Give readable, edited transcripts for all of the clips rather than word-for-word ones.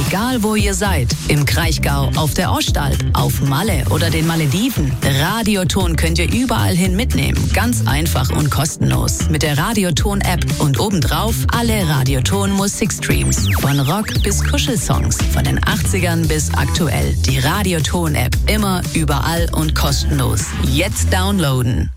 Egal wo ihr seid, im Kraichgau, auf der Ostalb, auf Malle oder den Malediven, Radioton könnt ihr überall hin mitnehmen. Ganz einfach und kostenlos. Mit der Radioton-App und obendrauf alle Radioton-Musikstreams. Von Rock bis Kuschelsongs, von den 80ern bis aktuell. Die Radioton-App immer, überall und kostenlos. Jetzt downloaden.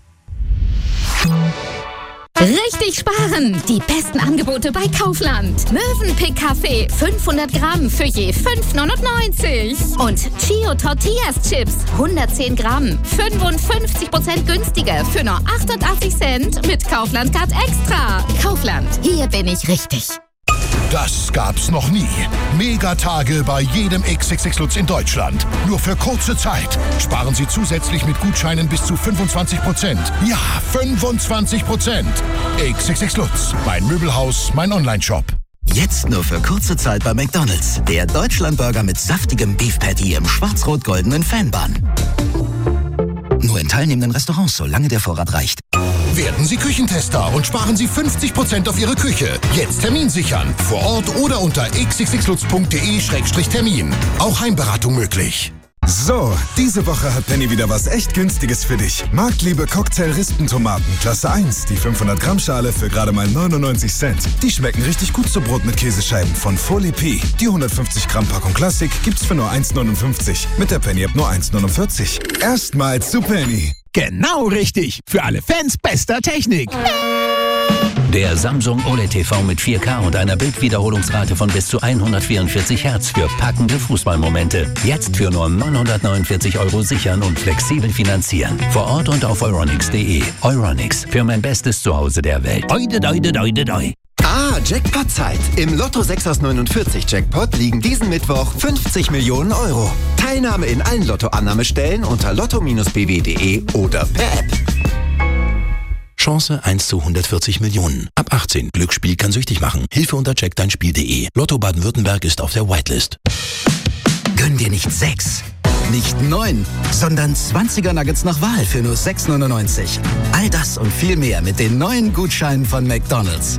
Richtig sparen! Die besten Angebote bei Kaufland. Mövenpick Kaffee 500 Gramm für je 5,99. Und Chio Tortillas Chips 110 Gramm 55% günstiger für nur 88 Cent mit Kaufland Card Extra. Kaufland, hier bin ich richtig. Das gab's noch nie. Megatage bei jedem XXX Lutz in Deutschland. Nur für kurze Zeit. Sparen Sie zusätzlich mit Gutscheinen bis zu 25%. Ja, 25%. XXX Lutz. Mein Möbelhaus, mein Onlineshop. Jetzt nur für kurze Zeit bei McDonald's. Der Deutschlandburger mit saftigem Beef Patty im schwarz-rot-goldenen Fanbun. Nur in teilnehmenden Restaurants, solange der Vorrat reicht. Werden Sie Küchentester und sparen Sie 50% auf Ihre Küche. Jetzt Termin sichern. Vor Ort oder unter xxxlutz.de/termin. Auch Heimberatung möglich. So, diese Woche hat Penny wieder was echt Günstiges für dich. Marktliebe Cocktail-Rispentomaten, Klasse 1, die 500 Gramm Schale für gerade mal 99 Cent. Die schmecken richtig gut zu Brot mit Käsescheiben von Folie P. Die 150 Gramm Packung Klassik gibt's für nur 1,59. Mit der Penny-App nur 1,49. Erstmals zu Penny. Genau richtig. Für alle Fans bester Technik. Der Samsung OLED TV mit 4K und einer Bildwiederholungsrate von bis zu 144 Hertz für packende Fußballmomente. Jetzt für nur 949 € sichern und flexibel finanzieren. Vor Ort und auf euronics.de. Euronics, für mein bestes Zuhause der Welt. Doi. Jackpot-Zeit. Im Lotto 6 aus 49 Jackpot liegen diesen Mittwoch 50 Millionen €. Teilnahme in allen Lottoannahmestellen unter lotto-bw.de oder per App. Chance 1 zu 140 Millionen. Ab 18. Glücksspiel kann süchtig machen. Hilfe unter checkdeinspiel.de. Lotto Baden-Württemberg ist auf der Whitelist. Gönn dir nicht 6, nicht 9, sondern 20er Nuggets nach Wahl für nur 6,99. All das und viel mehr mit den neuen Gutscheinen von McDonald's.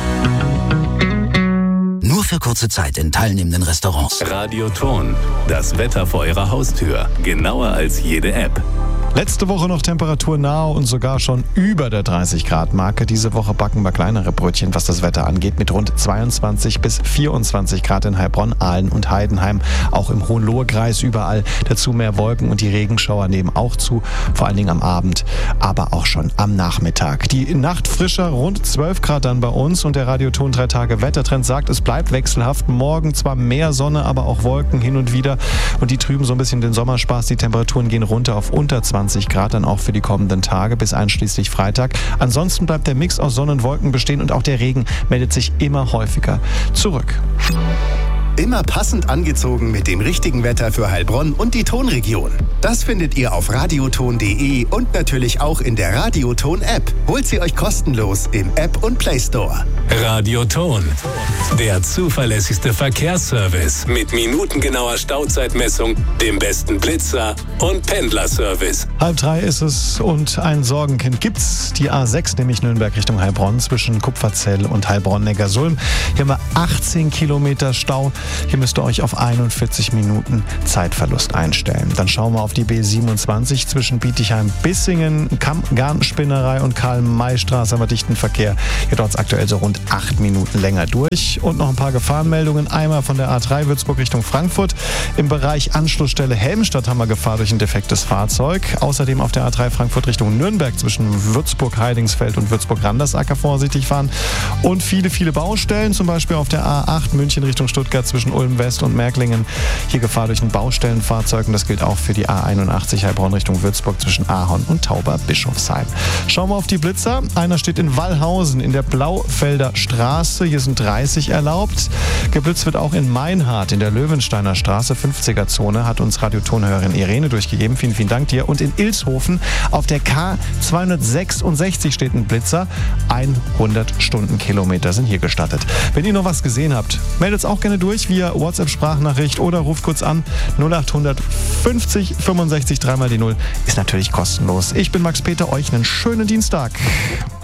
Nur für kurze Zeit in teilnehmenden Restaurants. Radioton. Das Wetter vor Ihrer Haustür. Genauer als jede App. Letzte Woche noch temperaturnah und sogar schon über der 30-Grad-Marke. Diese Woche backen wir kleinere Brötchen, was das Wetter angeht, mit rund 22 bis 24 Grad in Heilbronn, Aalen und Heidenheim. Auch im Hohenlohe-Kreis überall. Dazu mehr Wolken und die Regenschauer nehmen auch zu, vor allen Dingen am Abend, aber auch schon am Nachmittag. Die Nacht frischer, rund 12 Grad dann bei uns und der Radioton 3 Tage Wettertrend sagt, es bleibt wechselhaft. Morgen zwar mehr Sonne, aber auch Wolken hin und wieder und die trüben so ein bisschen den Sommerspaß. Die Temperaturen gehen runter auf unter 20 Grad dann auch für die kommenden Tage bis einschließlich Freitag. Ansonsten bleibt der Mix aus Sonne und Wolken bestehen und auch der Regen meldet sich immer häufiger zurück. Immer passend angezogen mit dem richtigen Wetter für Heilbronn und die Tonregion. Das findet ihr auf radioton.de und natürlich auch in der Radioton-App. Holt sie euch kostenlos im App und Play Store. Radioton. Der zuverlässigste Verkehrsservice mit minutengenauer Stauzeitmessung, dem besten Blitzer und Pendlerservice. 2:30 ist es und ein Sorgenkind gibt's. Die A6, nämlich Nürnberg Richtung Heilbronn, zwischen Kupferzell und Heilbronn-Neckarsulm. Hier haben wir 18 Kilometer Stau. Hier müsst ihr euch auf 41 Minuten Zeitverlust einstellen. Dann schauen wir auf die B27 zwischen Bietigheim-Bissingen, Garnspinnerei und Karl-May-Straße, haben wir dichten Verkehr. Hier dauert es aktuell so rund 8 Minuten länger durch. Und noch ein paar Gefahrenmeldungen. Einmal von der A3 Würzburg Richtung Frankfurt. Im Bereich Anschlussstelle Helmstadt haben wir Gefahr durch ein defektes Fahrzeug. Außerdem auf der A3 Frankfurt Richtung Nürnberg zwischen Würzburg-Heidingsfeld und Würzburg-Randersacker vorsichtig fahren. Und viele Baustellen, zum Beispiel auf der A8 München Richtung Stuttgart zwischen Ulm West und Märklingen. Hier Gefahr durch ein Baustellenfahrzeug und das gilt auch für die A81 Heilbronn Richtung Würzburg zwischen Ahorn und Tauber-Bischofsheim. Schauen wir auf die Blitzer. Einer steht in Wallhausen in der Blaufelder Straße. Hier sind 30 erlaubt. Geblitzt wird auch in Meinhardt in der Löwensteiner Straße, 50er-Zone, hat uns Radiotonhörerin Irene durchgegeben. Vielen Dank dir. Und in Ilshofen auf der K266 steht ein Blitzer. 100 Stundenkilometer sind hier gestattet. Wenn ihr noch was gesehen habt, meldet es auch gerne durch via WhatsApp-Sprachnachricht oder ruft kurz an 0800 50 65 3 mal die 0. Ist natürlich kostenlos. Ich bin Max Peter, euch einen schönen Dienstag.